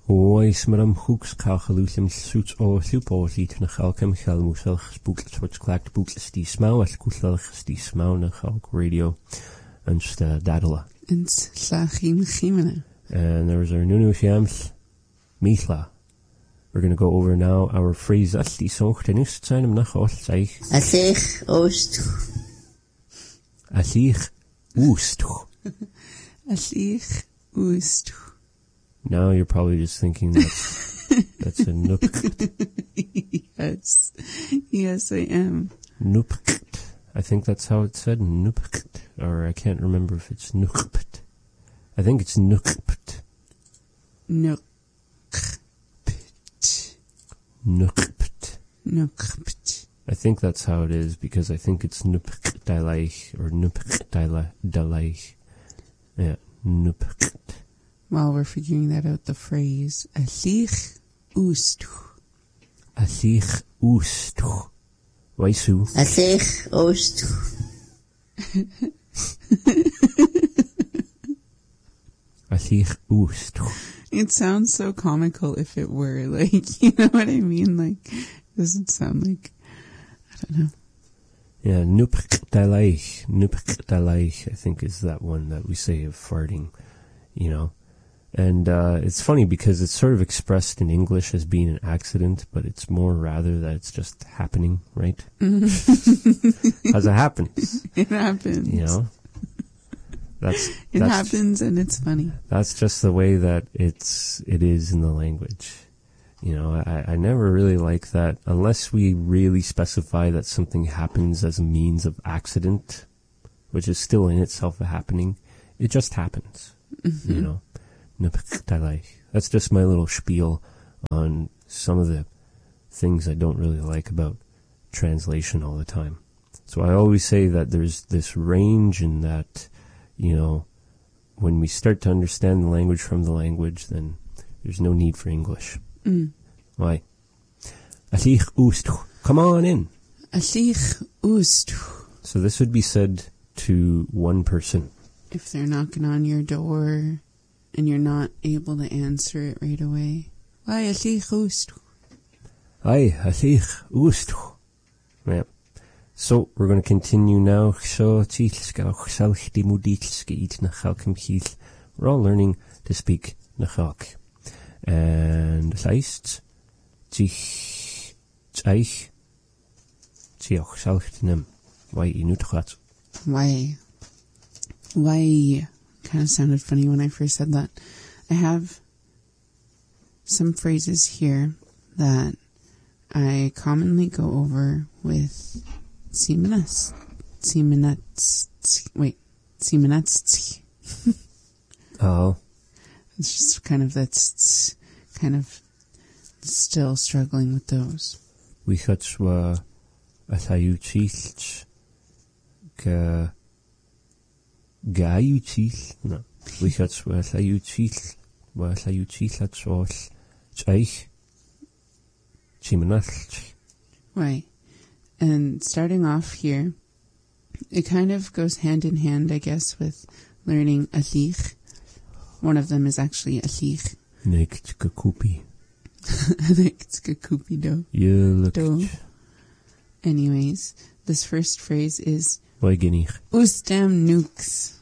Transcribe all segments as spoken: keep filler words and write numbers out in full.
Oes maram hooks kalgelusem suits o sluposit na galkem galmusel gespoekt wat klaakt boekles die smau as kuselch die smau na galk radio and sta dadala. And slachim chimene. And there's our nunu shams Mithla. We're going to go over now our phrase as die socht en ist zijn nach Ostzeich. Asich oost. Asich oost. Asich oost. Now you're probably just thinking that's that's a nook. Yes. Yes, I am. Noopkt. I think that's how it's said. Noopkt. Or I can't remember if it's nookpt. I think it's nookpt. Nookpt. Nookpt. Nookpt. I think that's how it is because I think it's noopkdalaich or noopkdalaich. Yeah, noopkt. While we're figuring that out, the phrase asich oost. Asich oost. Waisu. Asich oost. Asich oost. It sounds so comical if it were, like, you know what I mean? Like, doesn't sound like, I don't know. Yeah, noopkdalaich. Noopkdalaich, I think, is that one that we say of farting, you know. And uh, it's funny because it's sort of expressed in English as being an accident, but it's more rather that it's just happening, right? As it happens. It happens. You know? That's, it that's, happens and it's funny. That's just the way that it's it is in the language. You know, I, I never really like that unless we really specify that something happens as a means of accident, which is still in itself a happening. It just happens, mm-hmm. You know. That's just my little spiel on some of the things I don't really like about translation all the time. So I always say that there's this range in that, you know, when we start to understand the language from the language, then there's no need for English. Mm. Why? Asich oost. Come on in. Asich oost. So this would be said to one person. If they're knocking on your door and you're not able to answer it right away. Why, asich oost. Ay, asich oost. Yeah. So, we're going to continue now. We're all learning to speak Nachalk. And das heißt, sich, zeich, zioch, salchtinem, wai inutchat. Why? Why? Kind of sounded funny when I first said that. I have some phrases here that I commonly go over with Siemens. Siemens. Wait. Siemens. Oh. It's just kind of, that's kind of still struggling with those. We had wa atayuchich ka gayuchich. No. We had wa atayuchich wa atayuchich at was chaich chimenach. Right. And starting off here, it kind of goes hand in hand, I guess, with learning asich. One of them is actually asich. Nekchkakupi. Nekchkakupi do. Yeah, do. Anyways, this first phrase is Weigenich. Ustam nukes.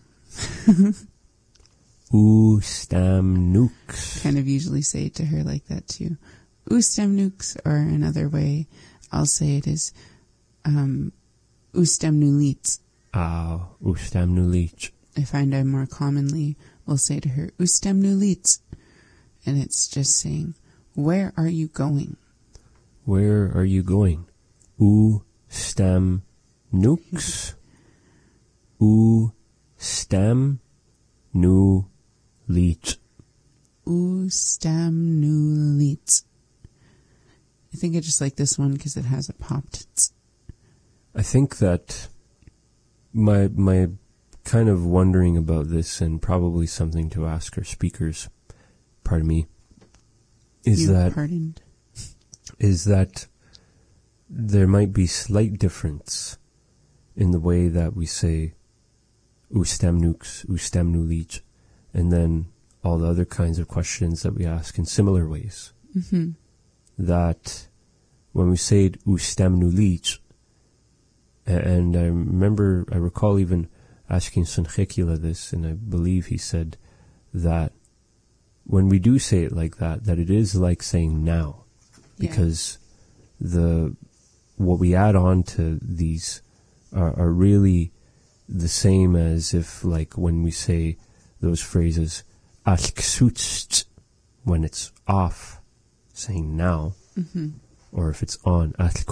Ustam nukes. Kind of usually say it to her like that too. Ustam nukes, or another way I'll say it is um, Ustam nulits. Ah, Ustam nulits. I find I more commonly will say to her, Ustam nulits. And it's just saying, where are you going? Where are you going? Ustam nukes. Ustam nulits. Ustam nulits. I think I just like this one because it has a popped tz. I think that my my kind of wondering about this, and probably something to ask our speakers, pardon me, is you that pardoned. is that there might be slight difference in the way that we say ustam nukes, ustam nulits, and then all the other kinds of questions that we ask in similar ways. Mm-hmm. That when we say it, ustemnu lich, and I remember, I recall even asking Sanchekila this, and I believe he said that when we do say it like that, that it is like saying now, because yeah. the what we add on to these are, are really the same as if, like, when we say those phrases, when it's off, saying now, mm-hmm. or if it's on,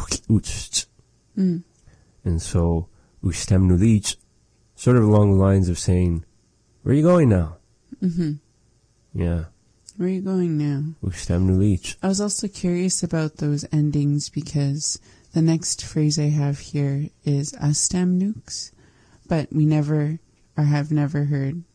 mm. and so ustemnu lich, sort of along the lines of saying, where are you going now? Mm-hmm. Yeah. Where are you going now? Ustemnu lich. I was also curious about those endings because the next phrase I have here is astemnux, but we never, or have never heard,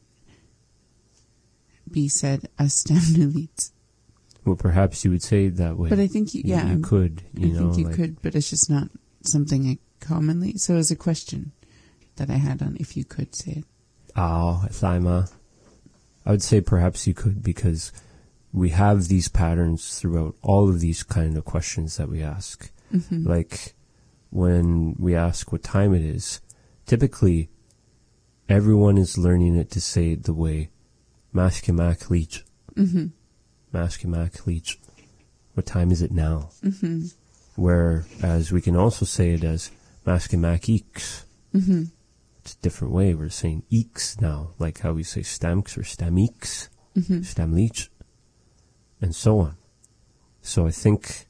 be said astemnu lich. Well, perhaps you would say it that way. But I think, you, yeah. You, you could, you I know. think you like, could, but it's just not something I commonly, so it was a question that I had on if you could say it. Oh, Thaima. I would say perhaps you could, because we have these patterns throughout all of these kind of questions that we ask. Mm-hmm. Like when we ask what time it is, typically everyone is learning it to say it the way Maskimak lich. Mm-hmm. Maskimak lich. What time is it now? Mm-hmm. Whereas we can also say it as Maskimak eeks. Mm-hmm. It's a different way. We're saying eeks now, like how we say stamks or stameeks, mm-hmm. stamlich, and so on. So I think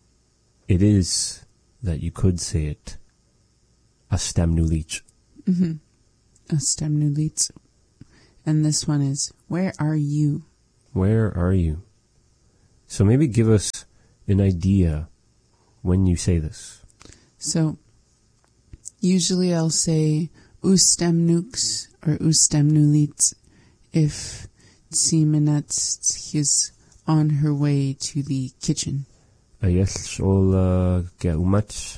it is that you could say it astemnu lich. Mm-hmm. Astemnu lich. And this one is, where are you? Where are you? So maybe give us an idea when you say this. So, usually I'll say ustemnux or ustemnu lich if Tsimenat is on her way to the kitchen. Ayels ol ge umats,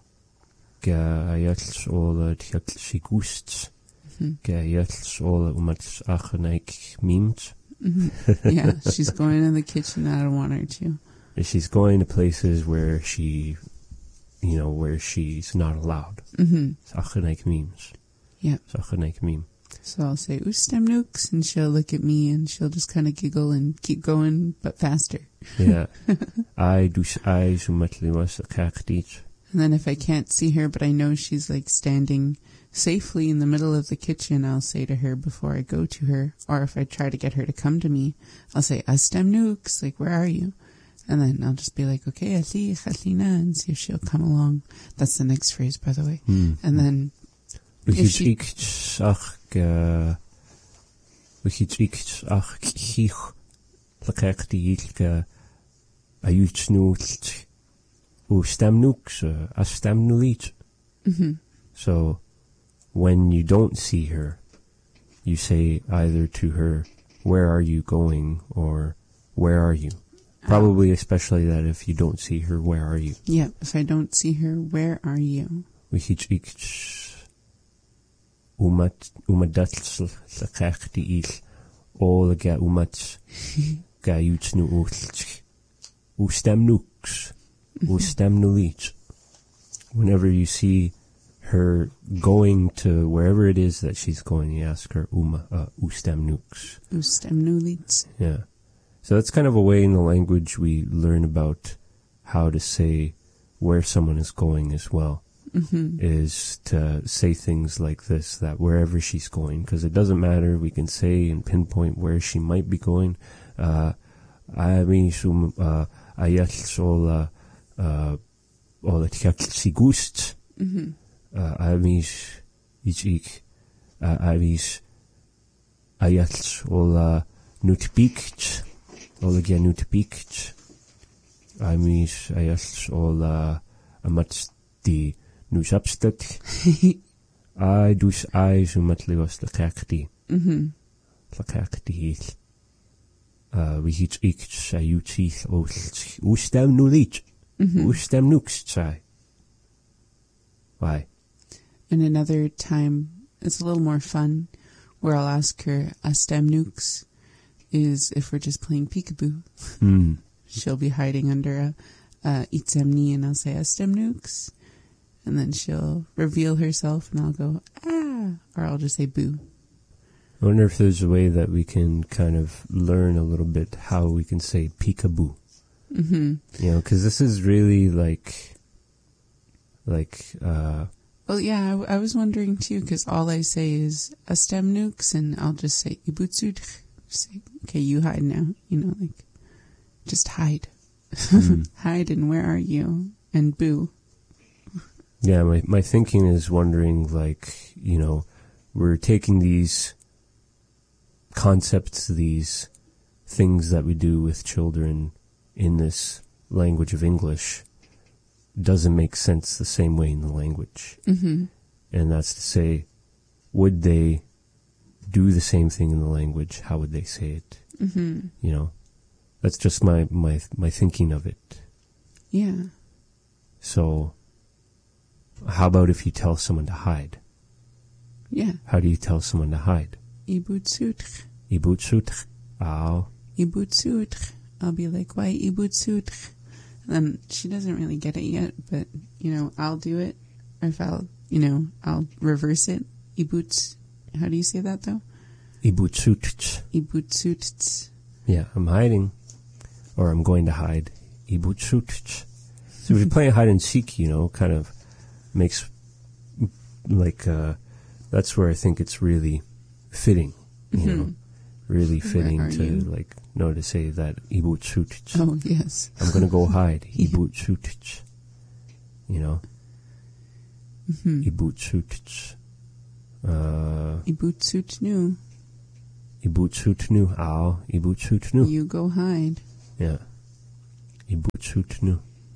ge ayels ol tiakl sigust, ge ayels ol umats achanaik mims. Mm-hmm. Yeah, she's going in the kitchen. I don't want her to. She's going to places where she, you know, where she's not allowed. Mm-hmm. Achanaik mims. Yeah. Achanaik mim. So I'll say ustemnux, and she'll look at me, and she'll just kind of giggle and keep going, but faster. Yeah. I do. I sumatli was a kakdich. And then if I can't see her, but I know she's like standing safely in the middle of the kitchen, I'll say to her before I go to her, or if I try to get her to come to me, I'll say, astemnux, like, where are you? And then I'll just be like, okay, ali, khalina, and see if she'll come along. That's the next phrase, by the way. Mm. And then if she... Mm-hmm. So when you don't see her, you say either to her, where are you going, or where are you? Probably um, especially that if you don't see her, where are you? Yeah, if I don't see her, where are you? Umat umadatl sakakti il all ga umat ga yutsnu ulch ustemnux ustemnu lich. Whenever you see her going to wherever it is that she's going, you ask her uma uh, ustemnux. Ustemnu lich. Yeah. So that's kind of a way in the language we learn about how to say where someone is going as well. Mm-hmm. Is to say things like this, that wherever she's going, because it doesn't matter, we can say and pinpoint where she might be going. Uh, I mean, ayat sol all si gust. I mean, ich ich I mean, ayat all nutpikt, all again nutpikt. I mean, ayat all amat die nu substat. I dus I sumatli was the kakti. Mhm. The kakti hit. Uh we hit ik say you teeth o ustem nu lich. Ustem nux try. Why? And another time it's a little more fun where I'll ask her astem nux is if we're just playing peekaboo. Mm. She'll be hiding under a, a itzemni, and I'll say astemnukes, and then she'll reveal herself, and I'll go ah, or I'll just say boo. I wonder if there's a way that we can kind of learn a little bit how we can say peekaboo. Mm-hmm. You know, because this is really like, like, uh... Well, yeah, I, I was wondering too, because all I say is astemnukes, and I'll just say ibutsud. Just say, okay, you hide now. You know, like, just hide. Mm. Hide, and where are you? And boo. Yeah, my, my thinking is wondering, like, you know, we're taking these concepts, these things that we do with children in this language of English, doesn't make sense the same way in the language. Mm-hmm. And that's to say, would they do the same thing in the language? How would they say it? Mm-hmm. You know, that's just my, my, my thinking of it. Yeah. So, how about if you tell someone to hide? Yeah. How do you tell someone to hide? Ibutsud. Ibutsud. Ow. Ibutsud. I'll be like, why ibutsud? And she doesn't really get it yet, but, you know, I'll do it. Or if I'll, you know, I'll reverse it. Ibuts. How do you say that, though? Ibutsud. Ibutsud. Yeah, I'm hiding. Or I'm going to hide. Ibutsud. So if you're playing hide and seek, you know, kind of makes, like, uh, that's where I think it's really fitting, you Mm-hmm. know, really fitting Where are to, you? like, know to say that ibutsud. Oh, yes. I'm going to go hide. Yeah. Ibutsud. You know? Mm-hmm. Ibutsud. Uh, Ibutsud nu. Ibutsud nu. Ow. Ibutsud nu. You go hide. Yeah. Ibutsud nu.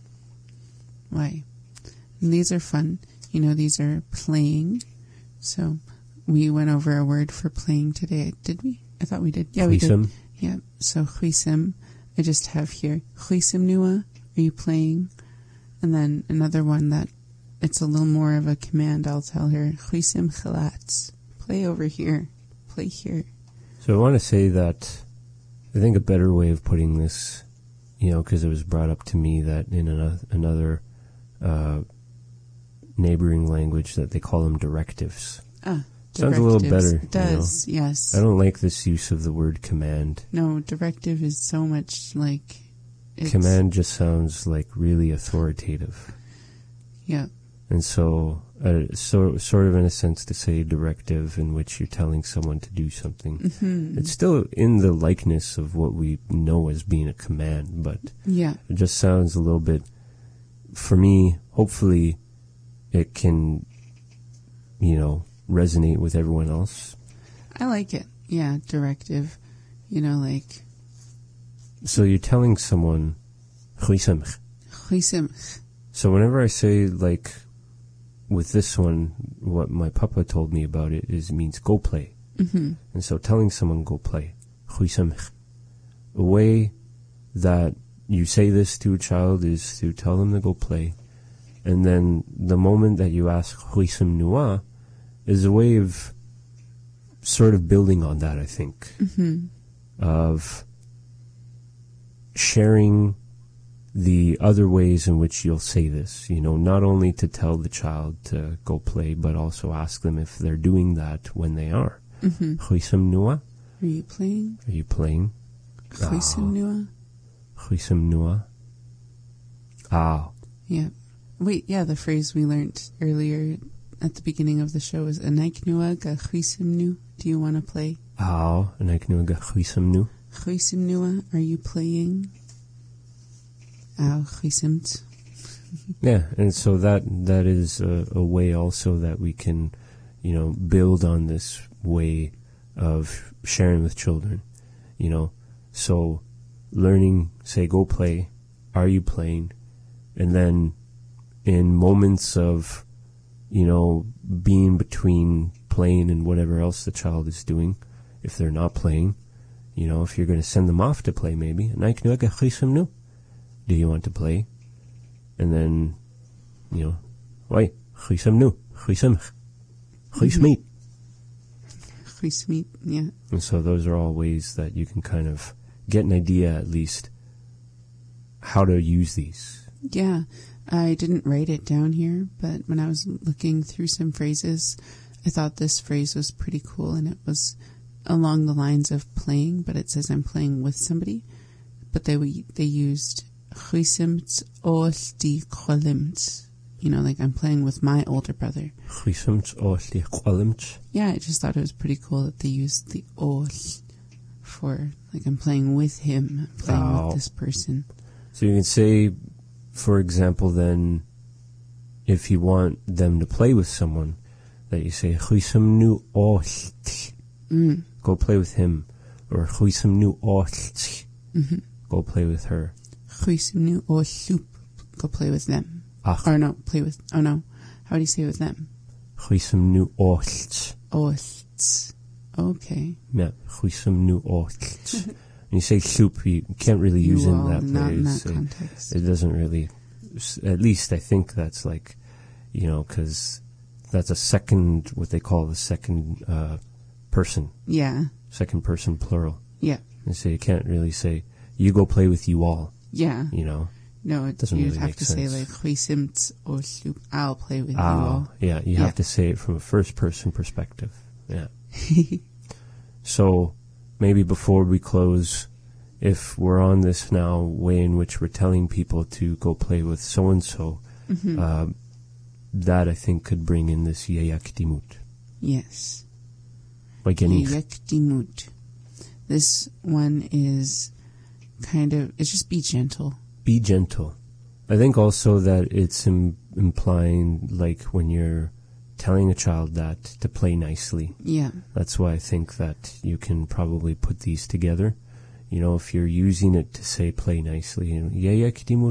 Why? And these are fun. You know, these are playing. So we went over a word for playing today. Did we? I thought we did. Yeah, we did. Huisem. Yeah. So chuisim. I just have here chuisim nua. Are you playing? And then another one that it's a little more of a command. I'll tell her chuisim chalats. Play over here. Play here. So I want to say that I think a better way of putting this, you know, because it was brought up to me that in another, another uh, neighboring language that they call them directives. Ah, Sounds a little directives. better. It does, you know? yes. I don't like this use of the word command. No, directive is so much like... It's, Command just sounds like really authoritative. Yeah. And so, uh, so, sort of in a sense to say directive in which you're telling someone to do something. Mm-hmm. It's still in the likeness of what we know as being a command, but Yeah. it just sounds a little bit, for me, hopefully it can, you know, resonate with everyone else. I like it. Yeah, directive. You know, like... So you're telling someone, chuisim. chuisim. So whenever I say, like, with this one, what my papa told me about it is it means go play. Mm-hmm. And so telling someone go play, chuisim. A way that you say this to a child is to tell them to go play. And then the moment that you ask chuisim nua is a way of sort of building on that, I think. Mm-hmm. Of sharing the other ways in which you'll say this, you know, not only to tell the child to go play, but also ask them if they're doing that when they are. Mm-hmm. Chuisim nua? Are you playing? Are you playing? Chuisim nua? Chuisim nua? Ah. Yeah. Wait, yeah, the phrase we learned earlier at the beginning of the show is Anaik nua ga chuisim nu. Do you want to play? Ah. Anaik nua ga chuisim nu? Chuisim nua, are you playing? Ow, chuisimt. Yeah, and so that that is a, a way also that we can, you know, build on this way of sharing with children, you know. So learning, say, go play, are you playing? And then in moments of, you know, being between playing and whatever else the child is doing, if they're not playing, you know, if you're going to send them off to play maybe, do you want to play? And then, you know, why? Chuisim nu, chuisim, chuismeet. Huismit, yeah. And so those are all ways that you can kind of get an idea, at least, how to use these. Yeah, I didn't write it down here, but when I was looking through some phrases, I thought this phrase was pretty cool, and it was along the lines of playing, but it says I'm playing with somebody. But they they used Huisimt Oldi Kwalimt. You know, like I'm playing with my older brother. Huisimt Oldi Kwalimt. Yeah, I just thought it was pretty cool that they used the ol for, like, I'm playing with him, I'm playing Oh. with this person. So you can say, for example, then, if you want them to play with someone, that you say, Huisam nu Oldi. Mm. Go play with him. Or Huisam nu Oldi. Mm-hmm. Go play with her. Huisimnu Olsup. Go play with them. Ach. Or no, play with, oh no. How do you say with them? Huisam nu Oldi. Olts. Okay. Yeah, Huisam nu Oldi. When you say soup, you can't really use You in all, that not in place. that It- context. It doesn't really, at least I think that's like, you know, because that's a second, what they call the second uh, person, Yeah. second person plural. Yeah. And so you can't really say, you go play with you all, Yeah. you know. No, it, Doesn't you'd really have make to say sense. like Huisimt Olsup. I'll play with you Ah, all. yeah, you Yeah. have to say it from a first person perspective. Yeah. So maybe before we close, if we're on this now way in which we're telling people to go play with so-and-so, Mhm. uh, that I think could bring in this yeyakdimut. Yes. Like any, Yekdimut. This one is kind of, it's just be gentle. be gentle. I think also that it's Im- implying, like, when you're telling a child that, to play nicely. Yeah. That's why I think that you can probably put these together. You know, if you're using it to say play nicely, you know, yeyakdimut